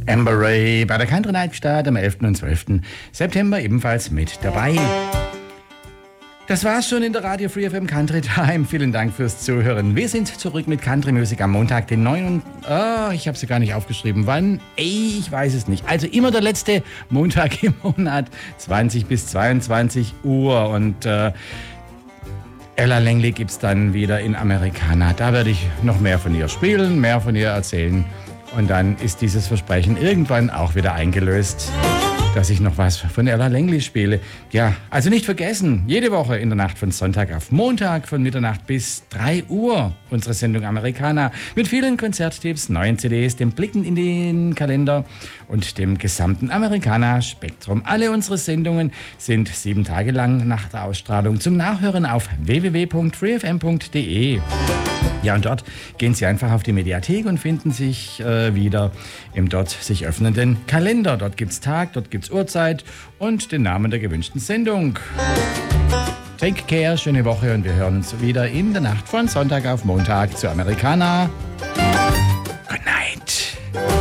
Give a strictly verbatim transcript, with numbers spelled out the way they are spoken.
Amber Ray bei der Country Night Start am elften und zwölften September ebenfalls mit dabei. Das war's schon in der Radio Free F M Country Time. Vielen Dank fürs Zuhören. Wir sind zurück mit Country Music am Montag, den neunten. Oh, ich habe sie gar nicht aufgeschrieben. Wann? Ey, ich weiß es nicht. Also immer der letzte Montag im Monat, zwanzig bis zweiundzwanzig Uhr. Und äh, Ella Langley gibt's dann wieder in Americana. Da werde ich noch mehr von ihr spielen, mehr von ihr erzählen. Und dann ist dieses Versprechen irgendwann auch wieder eingelöst, dass ich noch was von Ella Langley spiele. Ja, also nicht vergessen, jede Woche in der Nacht von Sonntag auf Montag von Mitternacht bis drei Uhr unsere Sendung Americana mit vielen Konzerttipps, neuen C Ds, dem Blicken in den Kalender und dem gesamten Americana-Spektrum. Alle unsere Sendungen sind sieben Tage lang nach der Ausstrahlung zum Nachhören auf w w w punkt free f m punkt d e. Ja, und dort gehen Sie einfach auf die Mediathek und finden sich äh, wieder im dort sich öffnenden Kalender. Dort gibt's Tag, dort gibt's Uhrzeit und den Namen der gewünschten Sendung. Take care, schöne Woche und wir hören uns wieder in der Nacht von Sonntag auf Montag zu Americana.